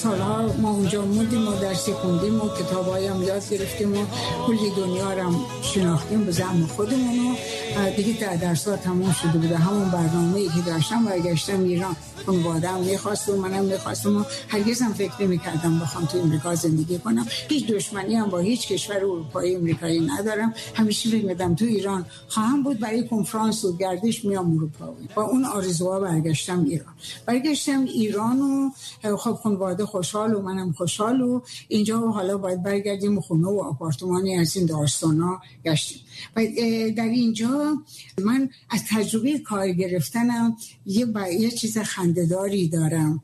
سالها ما اونجا موندیم و درسی خوندیم و کتابایی هم یاد گرفتیم و کلی دنیا رو هم شناختیم به زعم خودمون و دیگه درس‌ها تموم شده بوده. همون برنامه‌ای که داشتم برگشتم ایران. خانواده‌ام می‌خواست و منم می‌خواستم و هرگز هم فکر نمی‌کردم بخوام تو امریکا زندگی کنم. هیچ دشمنی هم با هیچ کشور اروپایی امریکایی ندارم. همیشه فکر می‌کردم تو ایران خواهم بود، برای کنفرانس و گردش میام اروپا. با اون آرزوها برگشتم ایران و خب خانواده خوشحال و منم خوشحال و اینجا حالا باید برگردیم خونه و آپارتمانی از این داستانا گشتیم. و در اینجا من از تجربه کار گرفتنم یه چیز خنده‌داری دارم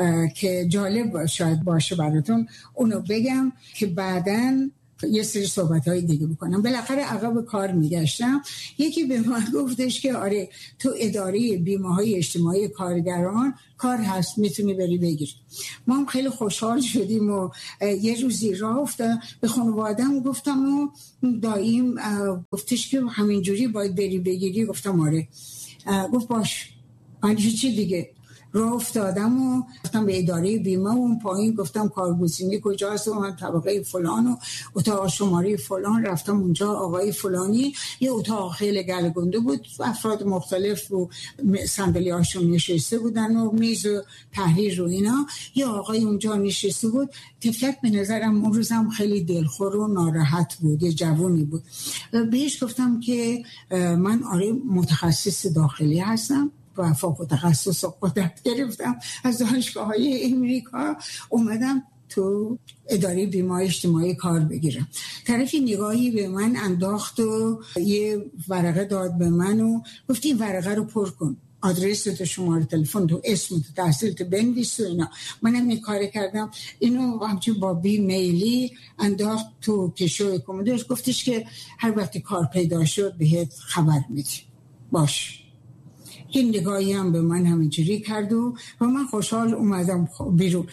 که جالب شاید باشه براتون اونو بگم که بعداً یه سری صحبت‌های دیگه بکنم. بالاخره عقب کار میگشتم، یکی به من گفتش که آره تو اداره بیمه‌های اجتماعی کارگران کار هست، میتونی بری بگیر. ما هم خیلی خوشحال شدیم و یه روزی راه افتادم به خانواده‌ام گفتم و داییم گفتش که همینجوری باید بری بگیری. گفتم آره. گفت باش. من هیچی دیگه راه افتادم و گفتم به اداره بیمه و اون پایین گفتم کارگزینی کجاست و من طبقه فلان و اتاق شماره فلان رفتم اونجا. آقای فلانی یه اتاق خیلی گلگنده بود، افراد مختلف رو صندلی هاشون نشسته بودن و میز و تحریر و اینا. یه آقای اونجا نشسته بود، طفلک به نظرم اون روزم خیلی دلخور و ناراحت بود، یه جوونی بود. بهش گفتم که من آره متخصص داخلی هستم و فوق تخصص قدرت گرفتم از دانشگاه‌های امریکا، اومدم تو اداره بیمه اجتماعی کار بگیرم. طرفی نگاهی به من انداخت و یه ورقه داد به من و گفت این ورقه رو پر کن، آدرس تو، شماره تلفن تو، اسم تو، تحصیل تو بنویس و اینا. منم این کار کردم. اینو همچنین با میلی انداخت تو کشوی کمدش. گفتش که هر وقتی کار پیدا شد بهت خبر میدی. باش. این نگاهی هم به من همینجوری کرد و من خوشحال اومدم بیرون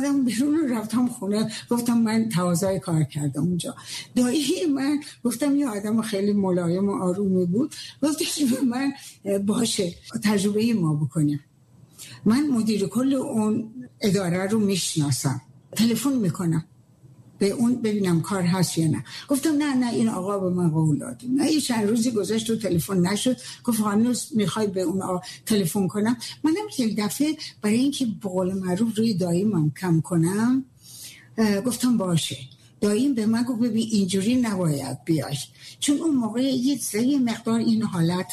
و رفتم خونه. گفتم من تقاضای کار کردم اونجا. دایی من گفتم یه آدم خیلی ملایم و آرومی بود. گفتش به من باشه تجربه ما بکنیم. من مدیر کل اون اداره رو میشناسم، تلفن میکنم به اون ببینم کار هست یا نه. گفتم نه این آقا به من قول داد. نه یه چند روزی گذشت و تلفن نشد. گفت هنوز میخوای به اون آقا تلفن کنم؟ منم یک دفعه برای اینکه به قول معروف روی داییمم کم کنم گفتم باشه. داییم به من گفت ببین اینجوری نباید بیای، چون اون موقع یه مقدار این حالت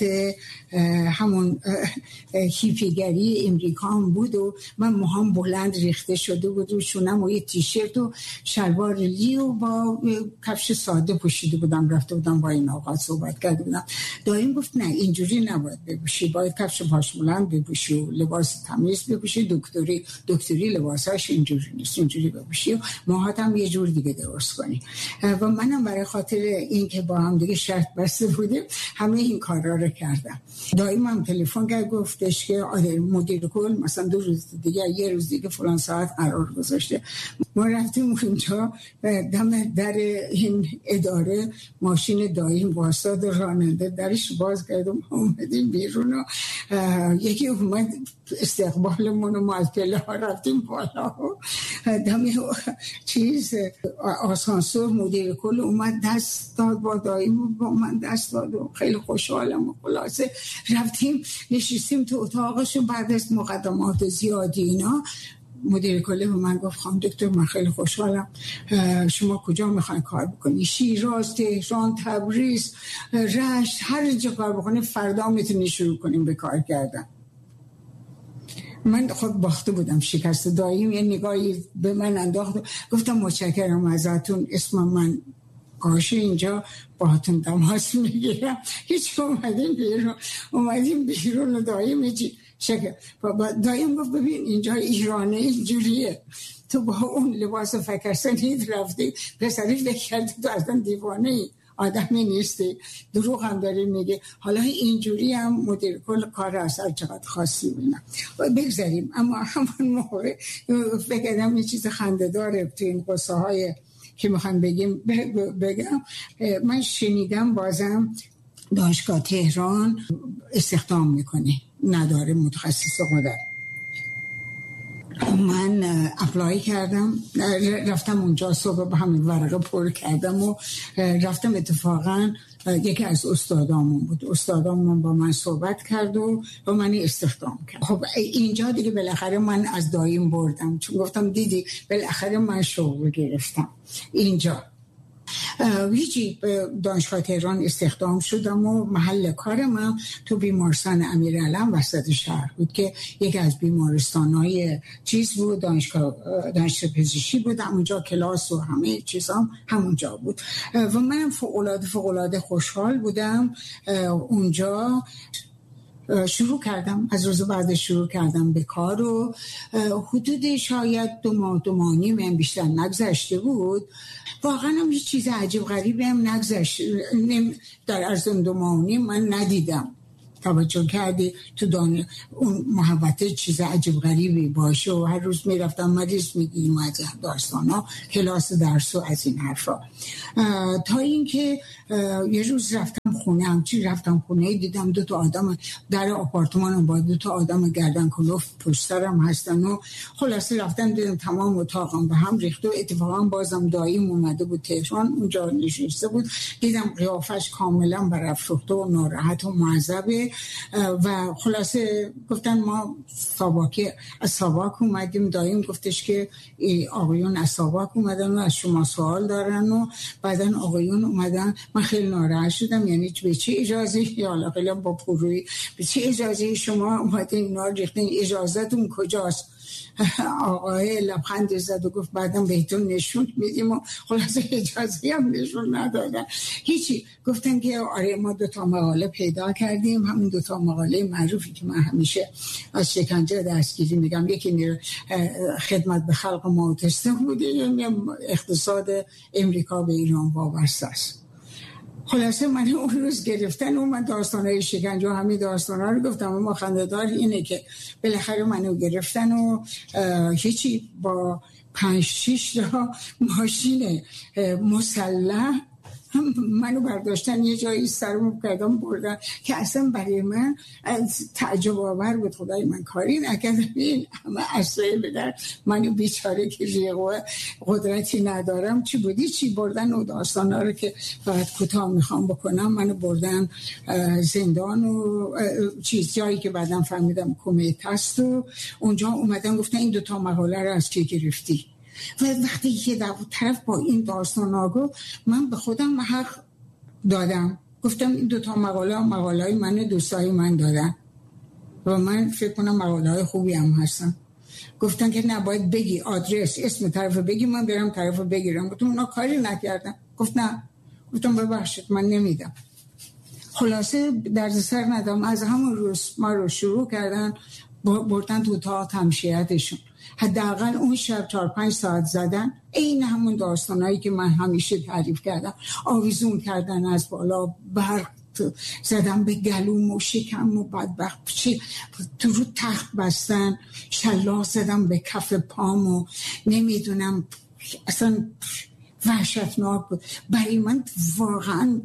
همون هیپیگری امریکا هم بود و من موهام بلند ریخته شده بود و شونم و یه تیشرت و شلوار لی و با کفش ساده پوشیده بودم. رفته بودم با این آقا صحبت کرده بودم. داییم گفت نه اینجوری نباید بپوشی، باید کفش پاش بلند بپوشی و لباس تمیز بپوشی، دکتری لباساش اینجوری نیست، اینجوری بپوشی و موهات هم یه جور دیگه درست کنی. و منم برای خاطر این که با هم دیگه شرط بسته بودیم همه این کارا رو کردم. دایما هم تلفن کرد گفتش که آره مدیر کل مثلا 2 روز دیگه یه روز دیگه فلان ساعت قرار گذاشته. ما رفتیم اونجا دم در این اداره ماشین دایم واساد راننده درش باز کردم اومدیم بیرون و یکی اومد استقبالمون و ما از پله ها رفتیم بالا و دم چیز آسانسور مدیر کل اومد دست داد با دایم با من دست داد و خیلی خوشحالم و خلاصه رفتیم نشستیم تو اتاقش و بعد از مقدمات زیادی اینا مدیر کل به من گفت خانم دکتر من خیلی خوشحالم، شما کجا میخواین کار بکنی؟ شیراز، تهران، تبریز، رشت، هر جا کار بکنی فردا میتونی شروع کنیم به کار کردن. من خود باخته بودم شکست. داییم یه نگاهی به من انداخت گفتم متشکرم ازتون، اسم من آشه اینجا باهاتون تماس میگیرم. هیچ اومدیم بیرون و داییم هیچی شکر. داییم گفت ببین اینجا ایرانه اینجوریه، تو با اون لباس فکرسنید رفتی پسری فکر کردی تو اصلا دیوانه ای، آدمی نیستی، دروغ هم داری میگه. حالا اینجوری هم مدیر کل کار اثر چقدر خاصی بینم بگذاریم. اما همون موقع فکر کردم یه چیز خنده داره تو این قصه های که میخوام بگم. من شنیدم بازم دانشگاه تهران استخدام میکنه، نداره متخصص قدرت. من اپلای کردم، رفتم اونجا صبح با همین ورقه پر کردم و رفتم. اتفاقا یکی از استادامون بود، استادامون با من صحبت کرد و با من استخدام کرد. خب اینجا دیگه بالاخره من از داییم بردم، چون گفتم دیدی بالاخره من شغل گرفتم اینجا. هیچی دانشگاه تهران استخدام شدم و محل کار من تو بیمارستان امیرعلم وسط شهر بود که یکی از بیمارستان‌های چیز بود، دانشگاه پزشکی بود. اونجا کلاس و همه چیزام همونجا بود و من فوق‌العاده خوشحال بودم. اونجا شروع کردم، از روز بعد شروع کردم به کار و حدود شاید 2 ماه من بیشتر نگذشته بود. واقعا هم هیچ چیز عجیب غریبی هم نگذشت، در عرض 2 ماه من ندیدم. توجه کردی تو اون محوطه چیز عجیب غریبی باشه و هر روز میرفتم مریض میگیم از داستانا، کلاس درس و از این حرفا. تا اینکه یه روز رفتم خونه دیدم 2 آدم در آپارتمانم با 2 آدم گردن کلفت پشت سرم هستن و خلاصه رفتم دیدم تمام اتاقم به هم ریخته و اتفاقا بازم داییم اومده بود تهران، اونجا نشسته بود. دیدم قیافش کاملا برافروخته و ناراحت و معذبه و خلاصه گفتن ما از ساواک اومدیم. داییم گفتش که آقایون از ساواک اومدن و از شما سوال دارن و بعدن آقایون اومدن. من خیلی ناراحت شدم، یعنی به چه اجازه، یا خیلی با پروی به چه اجازه شما اومدین اینا ریختین، اجازهتون کجاست؟ آقای لبخند زد و گفت بعدم بهتون نشون میدیم و خلاصه اجازه هم نشون ندادن هیچی. گفتن که آره ما 2 مقاله پیدا کردیم، همون 2 مقاله معروفی که من همیشه از شکنجه دستگیری میگم، یکی خدمت به خلق معتصم بوده، یعنی اقتصاد امریکا به ایران وابسته است. خلاصه من اون روز گرفتن و من داستانهای شکنجه و همین داستانها رو گفتم. اما خنده‌دار اینه که بالاخره منو گرفتن و هیچی با 5-6 تا ماشین مسلح منو برداشتن یه جایی سرمو کردم بردن که اصلا برای من تعجب آور بود. خدای من کاری نکردم این همه اسلحه بدن منو بیچاره که ریقو قدرتی ندارم چی بردن و داستانا رو که فقط کوتاه میخوام بکنم. منو بردن زندان و جایی که بعدم فهمیدم کمیته است و اونجا اومدن گفتن این 2 مقاله رو از کی گرفتی؟ و وقتی که طرف با این داستان آگو من به خودم حق دادم، گفتم این 2 مقاله‌های من دوستای من دادن و من فکر کنم مقاله‌های خوبی هم هستن. گفتن که نباید بگی آدرس اسم طرف بگی من برم طرف بگیرم. گفتم اونا کاری نکردن. گفت نه. گفتم ببخشید من نمیدم. خلاصه دردسر ندم. از همون روز ما رو شروع کردن بردن تو اتاق تمشیتشون. حداقل اون شب 4-5 ساعت زدن، این همون داستانایی که من همیشه تعریف کردم. آویزون کردن از بالا، برق زدن به گلوم و شکم و بدبخت تو رو تخت بستن، شلاق زدن به کف پام و نمیدونم، اصلا وحشتناک بود برای من واقعا.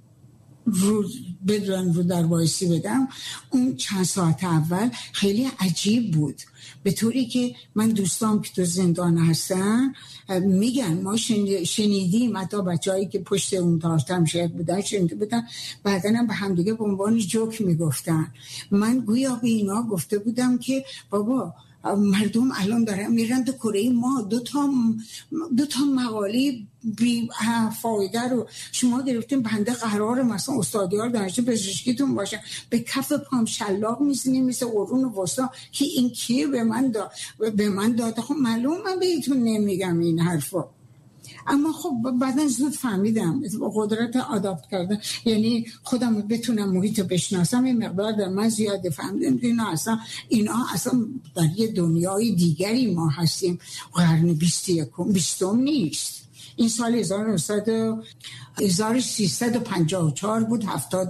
رو در وایسی بدم اون چند ساعت اول خیلی عجیب بود، به طوری که من دوستام که تو زندان هستن میگن ما شنیدیم، حتی بچه‌هایی که پشت اون تاشتم شاید بودن شنیده بودن، بعدن به همدیگه به عنوان جوک میگفتن. من گویا به اینا گفته بودم که بابا مردم الان دارن میرن تو کره ما، 2 مقاله بی فایده رو شما گرفتیم، بنده قرار مثلا استادیار دانشجو پزشکیتون باشه، به کف پام شلاق میزنیم مثل قرون وسطا که این کیه به من داده. خب معلوم من بهتون نمیگم این حرفا، اما خب بعدن زود فهمیدم قدرت آداپت کردن، یعنی خودم بتونم محیط بشناسم این مقدار در من زیاده. فهمیدم اینا اصلا در یه دنیای دیگری ما هستیم، قرن 21 نیست. این سال 1354 بود،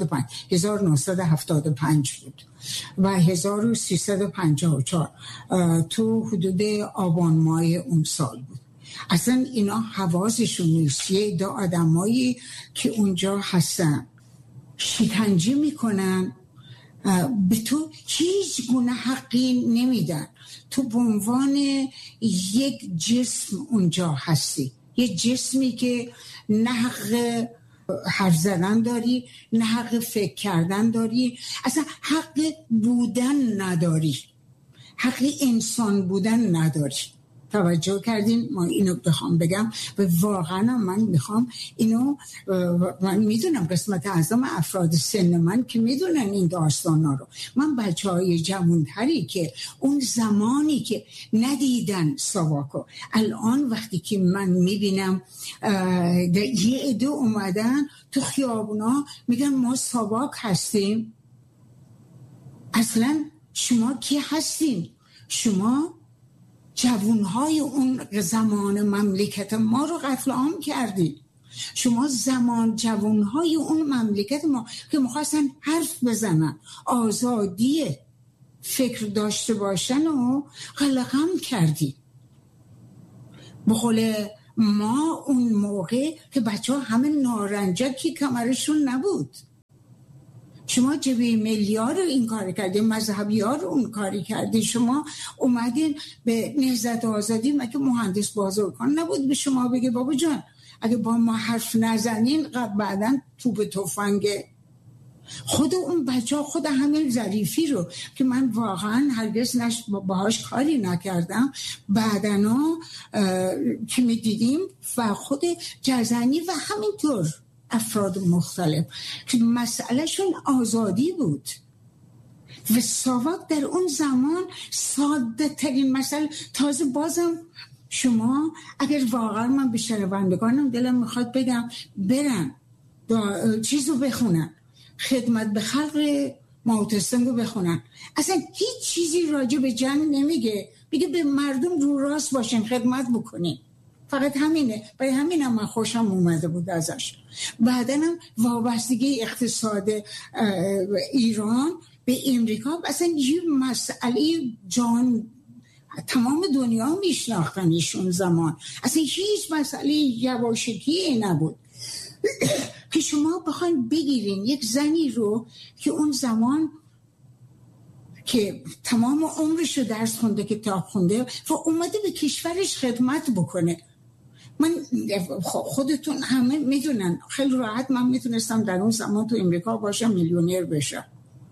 1975 بود و 1354 تو حدود آبان ماه اون سال بود. اصلا اینا حواسشون نیست. یه عده آدمایی که اونجا هستن شکنجه میکنن، به تو هیچ گونه حقی نمیدن. تو به عنوان یک جسم اونجا هستی، یه جسمی که نه حق حرف زدن داری، نه حق فکر کردن داری، اصلا حق بودن نداری، حق انسان بودن نداری. توجه کردین؟ ما اینو بخوام بگم و واقعا من میخوام اینو، من میدونم قسمت اعظم افراد سن من که میدونن این داستانا رو. من بچهای جوانتری که اون زمانی که ندیدن ساواکو، الان وقتی که من میبینم یه عده اومدن تو خیابونا میگن ما ساواک هستیم. اصلا شما کی هستین؟ شما جوانهای اون زمان مملکت ما رو قتل عام کردید. شما جوانهای اون مملکت ما که میخواستن حرف بزنن، آزادی فکر داشته باشن و قلقم کردید. به قول ما اون موقع که بچه ها همه نارنجکی کمرشون نبود، شما جبهه ملی‌ها رو این کار کردین، مذهبی‌ها رو اون کاری کردین. شما اومدین به نهضت آزادی، مگه مهندس بازرگان نبود به شما بگه بابا جان اگه با ما حرف نزنین بعداً توپ تفنگ؟ خود اون بچه‌ها، خود همین ظریفی رو که من واقعاً هرگز باهاش کاری نکردم، بعداً که می‌دیدیم و خود جزنی و همینطور افراد مختلف که مسئلهشون آزادی بود و ساواک در اون زمان ساده ترین مسئله. تازه بازم شما اگر واقعا من به شنوندگانم دلم میخواد بگم برن چیزو بخونن، خدمت به خلق ماوتستنگ رو بخونن، اصلا هیچ چیزی راجع به جنگ نمیگه، میگه به مردم رو راست باشین، خدمت بکنین، فقط همینه. برای همینم من خوشم اومده بود ازش. بعدن هم وابستگی اقتصاد ایران به امریکا اصلا یه مسئله جان، تمام دنیا میشناختن ایشون زمان، اصلا هیچ مسئله یواشکی نبود که شما بخواین بگیرین یک زنی رو که اون زمان که تمام عمرش رو درس خونده، کتاب خونده و اومده به کشورش خدمت بکنه. من خودتون همه میدونن خیلی راحت من میتونستم در اون زمان تو امریکا باشم، میلیونر بشم،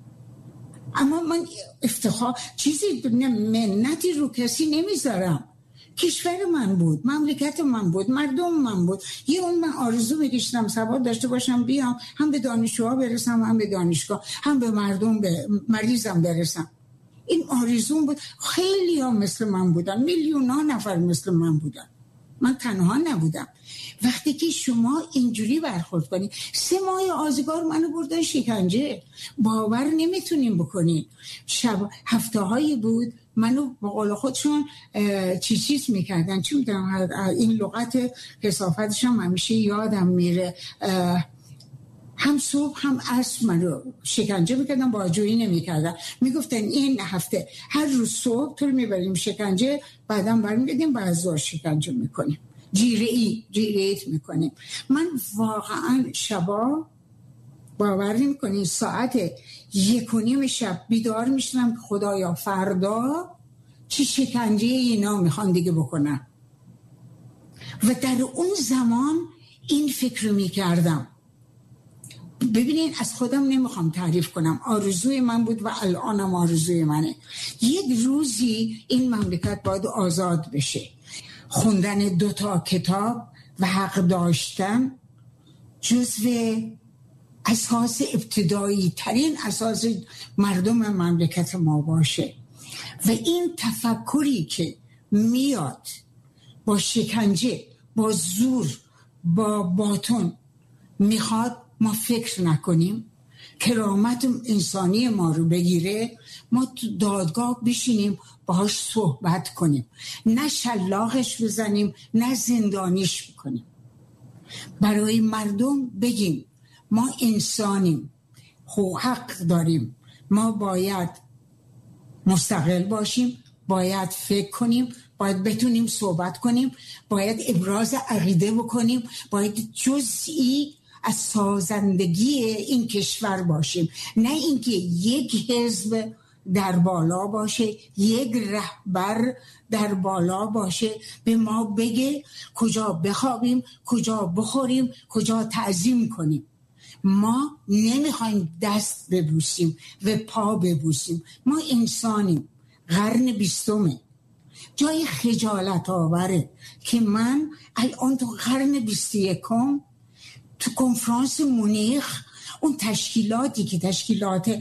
اما من افتخار چیزی منتی رو کسی نمیذارم. کشور من بود، مملکت من بود، مردم من بود. یه اون من آرزو می‌کشیدم سواد داشته باشم بیام هم به دانشجوها برسم، هم به دانشگاه، هم به مردم، به مریضم برسم. این آرزوم بود. خیلی ها مثل من بودن، میلیون‌ها نفر مثل من بودن، من تنها نبودم. وقتی که شما اینجوری برخورد کنید، 3 ماه آزگار منو بردن شکنجه، باور نمیتونیم بکنین. هفته‌هایی بود منو با قول خودشون چیز میکردن، چی میدونم این لغت کثافتش هم همیشه یادم میره، هم صبح هم عصر منو شکنجه میکردن، باجویی نمیکردن، میگفتن این هفته هر روز صبح تو رو میبریم شکنجه، بعدا برمیگردیم بعد ظهر شکنجه میکنیم، جیره‌ایت میکنیم. من واقعا شبا باور نمیکنین ساعت 1:30 شب بیدار میشنم که خدایا فردا چی شکنجه اینا میخوان دیگه بکنن. و در اون زمان این فکر رو میکردم. ببینین از خودم نمیخوام تعریف کنم، آرزوی من بود و الانم آرزوی منه. یک روزی این مملکت باید آزاد بشه. خوندن 2 کتاب و حق داشتن جزو اساس ابتدایی ترین اساس مردم مملکت ما باشه. و این تفکری که میاد با شکنجه، با زور، با باطن میخواد ما فکر نکنیم، کرامت انسانی ما رو بگیره، ما تو دادگاه بشینیم باهاش صحبت کنیم، نه شلاقش بزنیم نه زندانیش بکنیم، برای مردم بگیم ما انسانیم، حق داریم، ما باید مستقل باشیم، باید فکر کنیم، باید بتونیم صحبت کنیم، باید ابراز عقیده بکنیم، باید جزئی از سازندگی این کشور باشیم، نه اینکه یک حزب در بالا باشه، یک رهبر در بالا باشه به ما بگه کجا بخوابیم، کجا بخوریم، کجا تعظیم کنیم. ما نمیخوایم دست ببوسیم و پا ببوسیم. ما انسانیم. قرن 20 جای خجالت آوره که من الان تو قرن 21 تو کنفرانس مونیخ، اون تشکیلاتی که تشکیلات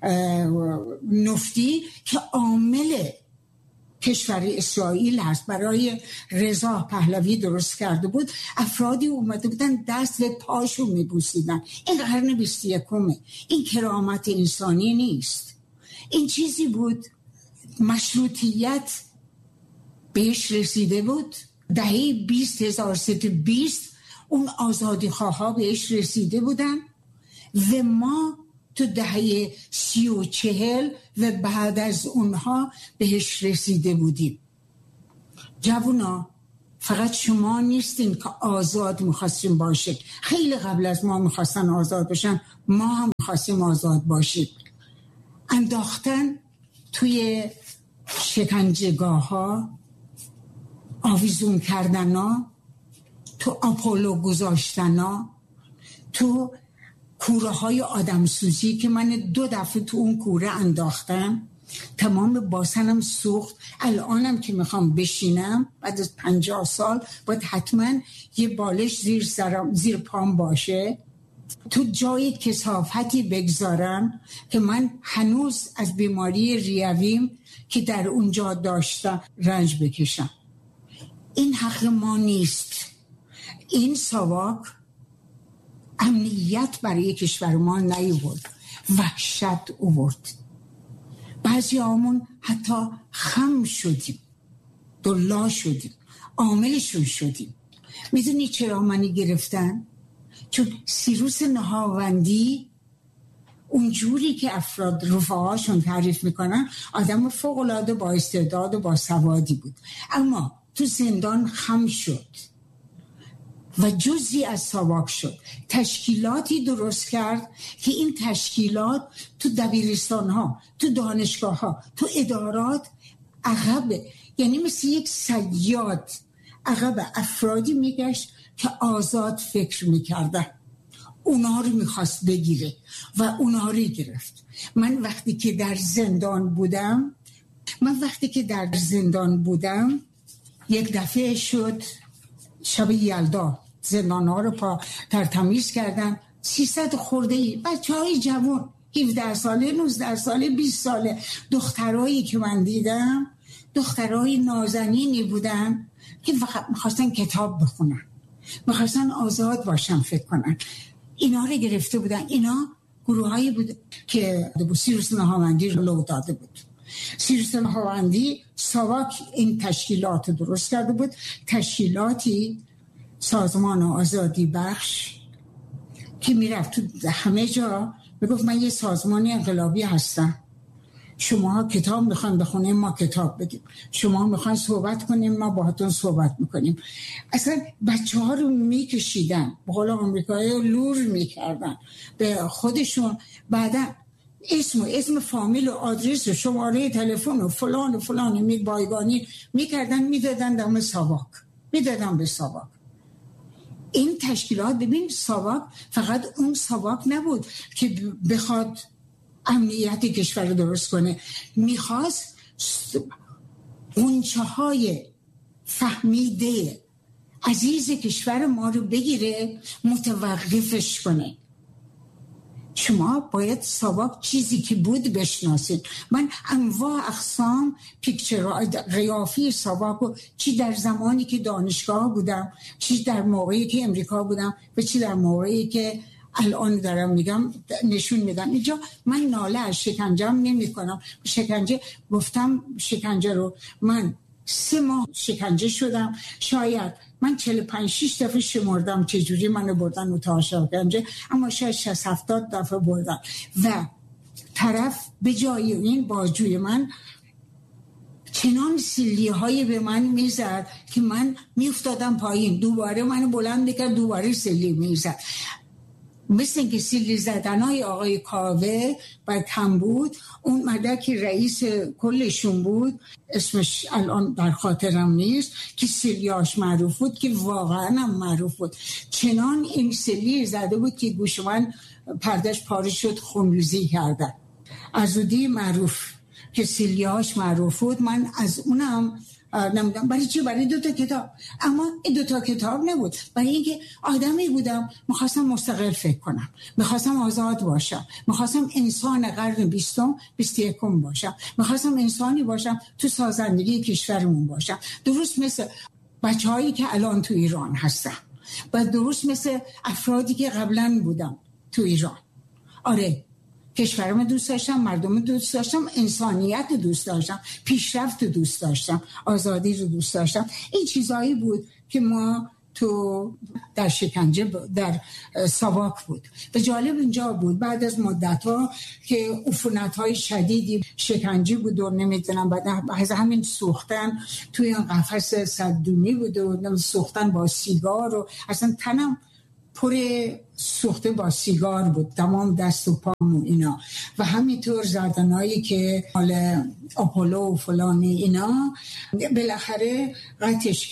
نفتی که عامل کشور اسرائیل هست برای رضا پهلوی درست کرده بود، افرادی اومده بودن دست و پاشو میبوسیدن. این قرن 21 این کرامت انسانی نیست. این چیزی بود مشروطیت بهش رسیده بود، دهه 20 اون آزادی خواه بهش رسیده بودن و ما تو دهه 30 و 40 و بعد از اونها بهش رسیده بودیم. جوونا، فقط شما نیستین که آزاد میخواستیم باشه، خیلی قبل از ما میخواستن آزاد باشن، ما هم میخواستیم آزاد باشیم. انداختن توی شکنجهگاه ها، آویزون کردن ها، تو آپولو گذاشتن ها، تو کوره های آدم سوزی که من 2 دفعه تو اون کوره انداختم، تمام باسنم سوخت. الانم که میخوام بشینم بعد از 50 سال باید حتما یه بالش زیر پام باشه، تو جای کثافتی بگذارم که من هنوز از بیماری ریویم که در اونجا داشتم رنج بکشم. این حق ما نیست. این ساواک امنیت برای کشور ما نیاورد، وحشت آورد. بعضی همون حتی خم شدیم، دلا شدیم، عاملشون شدیم. میدونی چرا منی گرفتن؟ چون سیروس نهاوندی اونجوری که افراد رفقاشون تعریف میکنن آدم فوق‌العاده با استعداد و با سوادی بود، اما تو زندان خم شد و جزئی از ساواک شد. تشکیلاتی درست کرد که این تشکیلات تو دبیرستان ها، تو دانشگاه ها، تو ادارات عقب، یعنی مثل یک صیاد عقب افرادی میگشت که آزاد فکر میکردن. اونا رو میخواست بگیره و اونا رو گرفت. من وقتی که در زندان بودم یک دفعه شد شب یلدا زندان ها رو ترتمیز کردن. 300 خورده بچه‌های جوان، 17 ساله، 19 ساله، 20 ساله، دخترایی که من دیدم دخترای نازنینی بودن که فقط میخواستن کتاب بخونن، میخواستن آزاد باشن فکر کنن. اینا رو گرفته بودن. اینا گروهایی بود که سیروس نهاوندی رو لو داده بود. سیروس نهاوندی ساواک این تشکیلات درست کرده بود، تشکیلاتی سازمان آزادی بخش که میرفت تو همه جا میگفت من یه سازمانی انقلابی هستم، شما کتاب میخواین بخونیم ما کتاب بگیم، شما میخواین صحبت کنیم ما باهاتون صحبت میکنیم. اصلا بچه ها رو میکشیدن، به قول آمریکایی لور میکردن به خودشون، بعدا اسم فامیل و آدرس و شماره تلفن و فلان و فلان بایگانی میکردن میدادن دم ساواک، میدادن به ساواک. این تشکیلات، ببین ساواک فقط اون ساواک نبود که بخواد امنیت کشور رو درست کنه، میخواست غنچه های فهمیده عزیز کشور ما رو بگیره، متوقفش کنه. شما باید ساواک چیزی که بود بشناسید. من انواع اقسام پیکچرهای قیافی ساواک، چی در زمانی که دانشگاه بودم، چی در موقعی که امریکا بودم و چی در موقعی که الان دارم میگم نشون میدم. اینجا من ناله از شکنجه‌ام نمی کنم. شکنجه گفتم، شکنجه رو من 3 ماه شکنجه شدم، شاید من 45-6 دفعه شمردم چجوری منو بردن اتاق شکنجه، اما شاید 60-70 دفعه بردن و طرف به جای این بازجوی من چنان سیلیه های به من میزد که من میافتادم پایین، دوباره منو بلند میکرد، دوباره سیلی میزد. مثل اینکه سیلی زدنهای آقای کاوه و کمبود، اون مدک رئیس کلشون بود، اسمش الان در خاطرم نیست، که سیلیاش معروف بود، که واقعا هم معروف بود. چنان این سیلی زده بود که گوش من پردش پاره شد، خونریزی کردن. عزودی معروف که سیلیاش معروف بود. من از اونم نمیدونم برای چی، برای 2 کتاب. اما این 2 کتاب نبود، برای اینکه آدمی بودم میخواستم مستقل فکر کنم، میخواستم آزاد باشم، میخواستم انسان قرن 21 باشم، میخواستم انسانی باشم تو سازندگی کشورمون باشم، درست مثل بچه‌هایی که الان تو ایران هستن و درست مثل افرادی که قبلا بودم تو ایران. آره، کشورم دوست داشتم، مردم دوست داشتم، انسانیت دوست داشتم، پیشرفت دوست داشتم، آزادی رو دوست داشتم. این چیزایی بود که ما تو در شکنجه در ساواک بود. و جالب اینجا بود بعد از مدت‌ها که عفونت‌های شدیدی، شکنجه بود و نمیدونم بعد از همین سوختن توی این قفس صددونی بود و سوختن با سیگار و اصلا تنم پر سوخته با سیگار بود، تمام دست و پامون اینا، و همینطور زدنایی که حال آپولو و فلانی اینا. بالاخره قطعش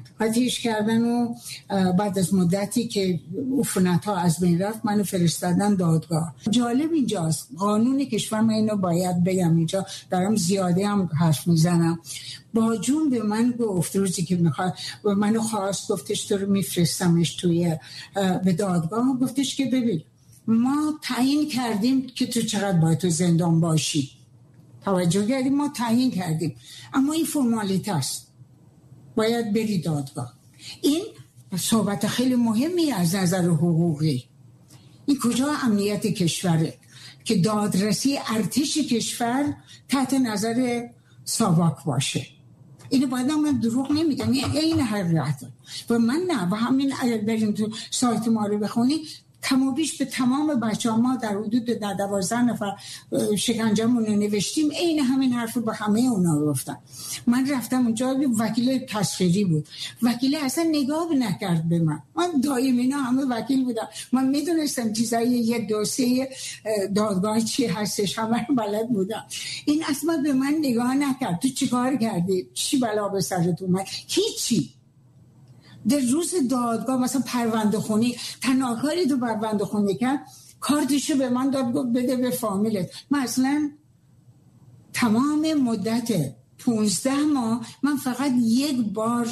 کردن و بعد از مدتی که عفونت‌ها از بین رفت منو فرستادن دادگاه. جالب اینجاست، قانون کشور، من اینو باید بگم، اینجا دارم زیاده هم حرف میزنم، با جون به من گفت روزی که میخواد و منو خواست، گفتش تو رو میفرستمش توی به دادگاه، گفتش که ببین ما تعیین کردیم که تو چقدر باید تو زندان باشی، توجه کردیم، ما تعیین کردیم، اما این فرمالیته است، باید بری دادگاه. این صحبت خیلی مهمی از نظر حقوقی. این کجا امنیت کشوره که دادرسی ارتش کشور تحت نظر ساواک باشه؟ اینو باید من دروغ نمیگم، این حقیقته. و من نه، و همین اگر بریم تو سایت ما رو بخونی، کم و بیش به تمام بچه‌ها ما در حدود 12 نفر شکنجه‌مون رو نوشتیم، عین همین حرف با همه اونا گفتم. من رفتم اونجا، وکیل تسخیری بود، وکیل اصلا نگاه نکرد به من دائم اینا همه وکیل بودن، من میدونستم چیزایی یه دوسیه دادگاه چی هستش، همه بلد بودم. این اصلا به من نگاه نکرد، تو چیکار کردی، چی بلا به سرت اومد، هیچی. در روز دادگاه مثلا پرونده خونی، تنها کاری تو پرونده خونی کرد کارتشو به من داد، گفت بده به فامیلت. من اصلا تمام مدت 15 ماه من فقط 1 بار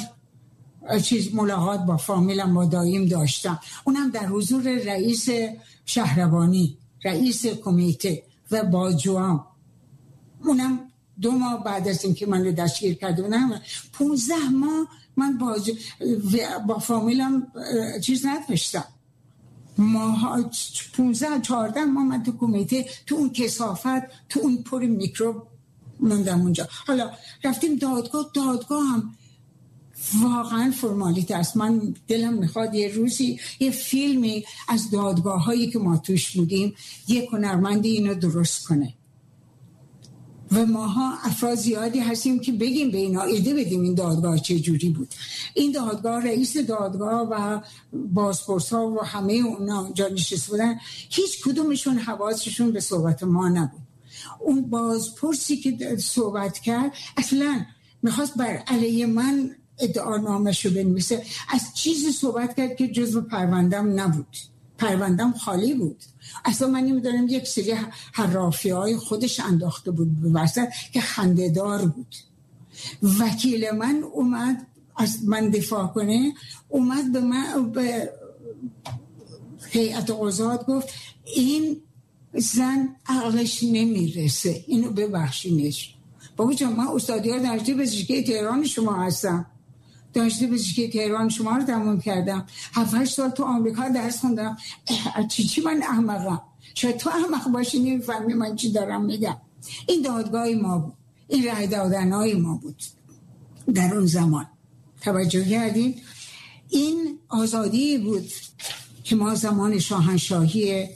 ملاقات با فامیلم با دایم داشتم، اونم در حضور رئیس شهربانی، رئیس کمیته و باجوام. اونم 2 ماه بعد از اینکه من رو دستگیر کرده بودم. 15 ماه من با فامیلم چیز نداشتم. ما 15-14 ماه من تو کمیته، تو اون کثافت، تو اون پر میکروب موندم اونجا. حالا رفتیم دادگاه هم واقعا فرمالیته است. من دلم میخواد یه روزی یه فیلمی از دادگاه هایی که ما توش بودیم، یه هنرمندی اینو درست کنه و ماها افراد زیادی هستیم که بگیم به اینا ایده بدیم این دادگاه چه جوری بود. این دادگاه، رئیس دادگاه و بازپرس‌ها و همه اونا جا نشسته بودن، هیچ کدومشون حواسشون به صحبت ما نبود. اون بازپرسی که صحبت کرد اصلا میخواست بر علیه من ادعانامه‌شو بنویسه، از چیزی صحبت کرد که جزو پروندم نبود، پروندم خالی بود. اصلا من نمیدونم یک سری حرافی‌های خودش انداخته بود به وسط که خنده‌دار بود. وکیل من اومد از من دفاع کنه، اومد به من به هیئت قضات گفت این زن عقلش نمیرسه، اینو ببخشینش. بابا جان، من استادیار دانشگاه پزشکی تهران شما هستم، دانشگاه پزشکی تهران شما رو تموم کردم، 7-8 سال تو آمریکا درس خوندم. چی من احمقم؟ شاید تو احمق باشی نمیفهمی من چی دارم میگم. این دادگاه ما بود، این رای دادنهای ما بود در اون زمان. توجه کردین؟ این آزادی بود که ما زمان شاهنشاهی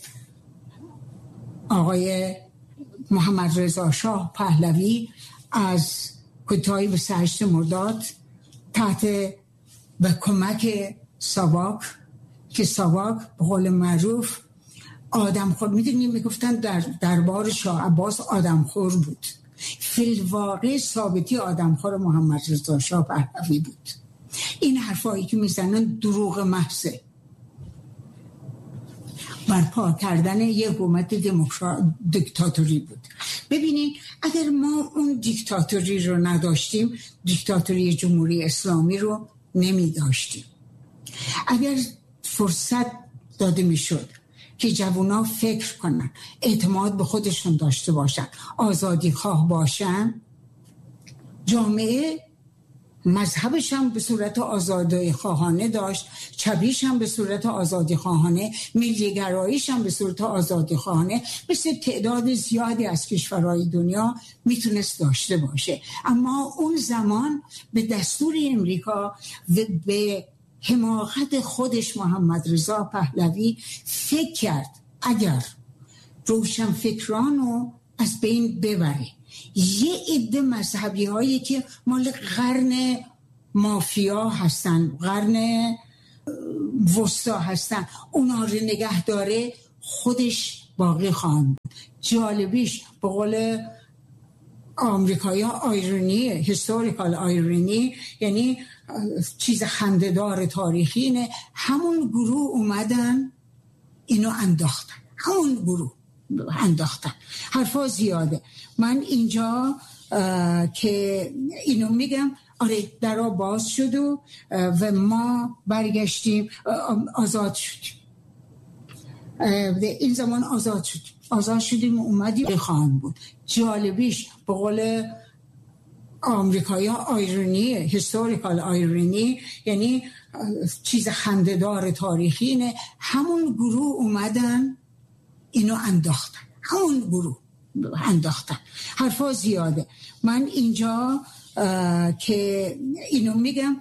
آقای محمد رضا شاه پهلوی از کوتاهی به 8 مرداد تحت و کمک ساواک، که ساواک به قول معروف آدمخور. میدونیم میگفتن در دربار شاه عباس آدمخور بود، فی الواقع ثابتی آدمخور محمد رضا شاه پهلوی بود. این حرفایی که میزنن دروغ محضه، برپا کردن یه حکومت دیکتاتوری بود. ببینید اگر ما اون دیکتاتوری رو نداشتیم، دیکتاتوری جمهوری اسلامی رو نمی داشتیم. اگر فرصت داده می شد که جوونا فکر کنن، اعتماد به خودشون داشته باشن، آزادی خواه باشن، جامعه مذهبش هم به صورت آزادی خواهانه داشت، چپیش هم به صورت آزادی خواهانه، ملی گراییش هم به صورت آزادی خواهانه، مثل تعداد زیادی از کشورهای دنیا میتونست داشته باشه. اما اون زمان به دستور امریکا و به حماقت خودش محمد رضا پهلوی فکر کرد اگر روشن فکرانو از بین ببره، یه عده مذهبی هایی که مال قرن مافیا هستن، قرن وسطا هستن، اونا رو نگه داره، خودش باقی خواهند بود. جالبیش به قول آمریکایی ها آیرونی، هیستوریکال آیرونی، یعنی چیز خنده‌دار تاریخی اینه، همون گروه اومدن اینو انداختن، همون گروه انداختن. حرفا زیاده. من اینجا که اینو میگم، آره درا باز شد و ما برگشتیم، آزاد شدیم. این زمان آزاد شدیم و اومدیم خواهند بود. جالبیش به قول آمریکایی ها آیرونی، هیستوریکال آیرونی، یعنی چیز خنده‌دار تاریخی اینه، همون گروه اومدن اینو انداختن، همون گروه انداختن. حرفا زیاده. من اینجا که اینو میگم،